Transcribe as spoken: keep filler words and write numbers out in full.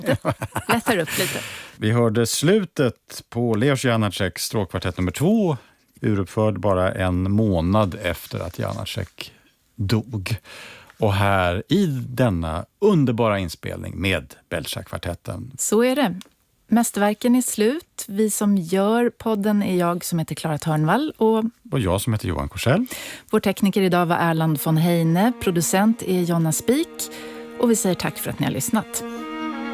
lite. Lättar upp lite. Vi hörde slutet på Leos Janáčeks stråkkvartett nummer två, uruppförd bara en månad efter att Janáček dog. Och här i denna underbara inspelning med Belcak-kvartetten. Så är det. Mästerverken är slut. Vi som gör podden är jag som heter Clara Törnvall. Och, och jag som heter Johan Korsell. Vår tekniker idag var Erland von Heine. Producent är Jonna Spik. Och vi säger tack för att ni har lyssnat.